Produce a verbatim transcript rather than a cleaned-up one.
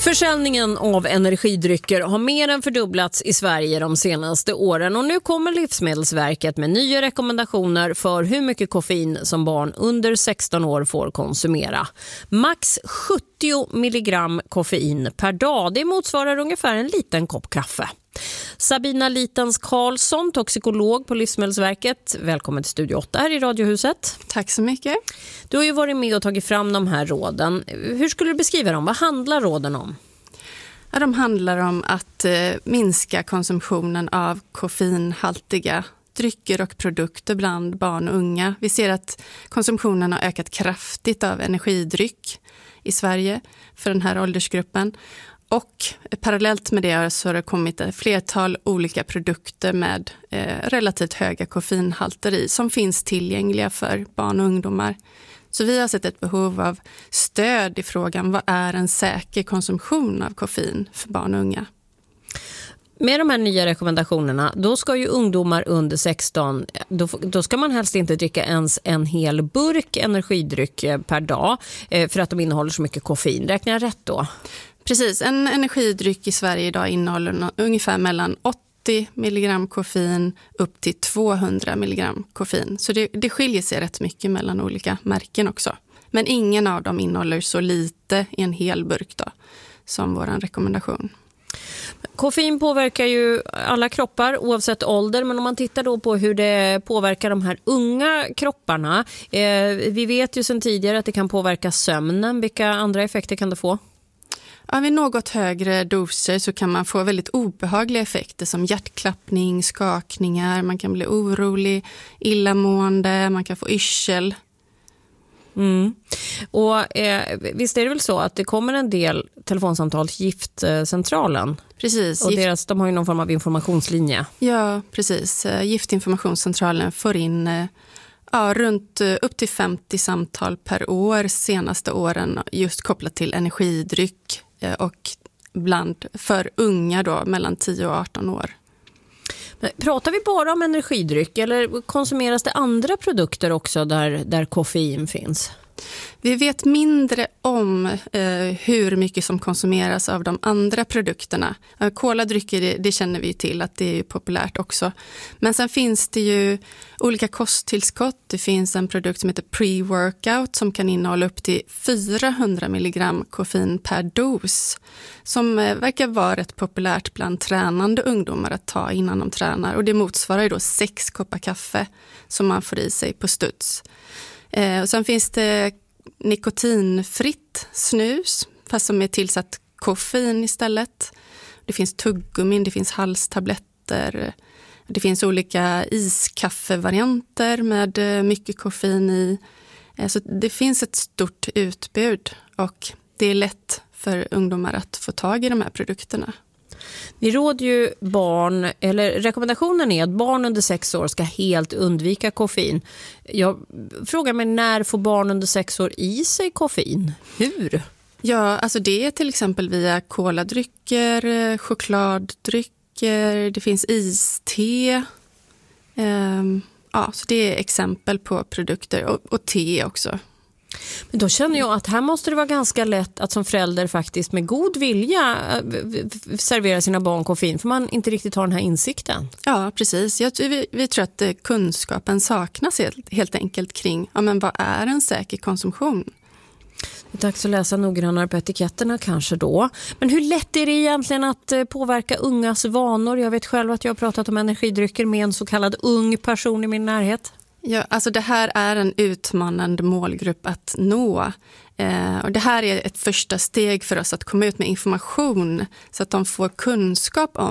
Försäljningen av energidrycker har mer än fördubblats i Sverige de senaste åren och nu kommer Livsmedelsverket med nya rekommendationer för hur mycket koffein som barn under sexton år får konsumera. Max sjuttio milligram koffein per dag, det motsvarar ungefär en liten kopp kaffe. Sabina Litens Karlsson, toxikolog på Livsmedelsverket. Välkommen till Studio åtta här i Radiohuset. Tack så mycket. Du har ju varit med och tagit fram de här råden. Hur skulle du beskriva dem? Vad handlar råden om? Ja, de handlar om att eh, minska konsumtionen av koffeinhaltiga drycker och produkter bland barn och unga. Vi ser att konsumtionen har ökat kraftigt av energidryck i Sverige för den här åldersgruppen. Och parallellt med det så har det kommit ett flertal olika produkter med eh, relativt höga koffeinhalter i som finns tillgängliga för barn och ungdomar. Så vi har sett ett behov av stöd i frågan vad är en säker konsumtion av koffein för barn och unga. Med de här nya rekommendationerna, då ska ju ungdomar under sexton, då, då ska man helst inte dricka ens en hel burk energidryck per dag eh, för att de innehåller så mycket koffein. Räknar jag rätt då? Precis, en energidryck i Sverige idag innehåller no- ungefär mellan åttio milligram koffein upp till tvåhundra milligram koffein. Så det, det skiljer sig rätt mycket mellan olika märken också. Men ingen av dem innehåller så lite i en hel burk då, som vår rekommendation. Koffein påverkar ju alla kroppar oavsett ålder, men om man tittar då på hur det påverkar de här unga kropparna. Eh, vi vet ju sedan tidigare att det kan påverka sömnen. Vilka andra effekter kan det få? Ja, vid något högre doser så kan man få väldigt obehagliga effekter som hjärtklappning, skakningar, man kan bli orolig, illamående, man kan få yrsel. Mm. Och eh, visst är det väl så att det kommer en del telefonsamtal till giftcentralen? Precis. Och deras, de har ju någon form av informationslinje. Ja, precis. Giftinformationscentralen får in ja, runt upp till femtio samtal per år senaste åren just kopplat till energidryck och bland för unga då mellan tio och arton år. Men pratar vi bara om energidryck eller konsumeras det andra produkter också där, där koffein finns? Vi vet mindre om eh, hur mycket som konsumeras av de andra produkterna. Eh, Koladrycker, det, det känner vi till att det är populärt också. Men sen finns det ju olika kosttillskott. Det finns en produkt som heter pre-workout som kan innehålla upp till fyrahundra milligram koffein per dos. Som eh, verkar vara rätt populärt bland tränande ungdomar att ta innan de tränar. Och det motsvarar ju då sex koppar kaffe som man får i sig på studs. Eh, och sen finns det nikotinfritt snus, fast som är tillsatt koffein istället. Det finns tuggummin, det finns halstabletter. Det finns olika iskaffevarianter med mycket koffein i. Eh, så det finns ett stort utbud och det är lätt för ungdomar att få tag i de här produkterna. Ni råder ju barn, eller rekommendationen är att barn under sex år ska helt undvika koffein. Jag frågar mig, när får barn under sex år i sig koffein? Hur? Ja, alltså det är till exempel via koladrycker, chokladdrycker, det finns iste. Um, ja, så det är exempel på produkter och, och te också. Men då känner jag att här måste det vara ganska lätt att som förälder faktiskt med god vilja servera sina barn koffein, för man inte riktigt har den här insikten. Ja, precis. Jag, vi, vi tror att kunskapen saknas helt, helt enkelt kring ja, men vad är en säker konsumtion? Det är dags att läsa noggrannare på etiketterna kanske då. Men hur lätt är det egentligen att påverka ungas vanor? Jag vet själv att jag har pratat om energidrycker med en så kallad ung person i min närhet. Ja, alltså det här är en utmanande målgrupp att nå. Eh, och det här är ett första steg för oss att komma ut med information så att de får kunskap om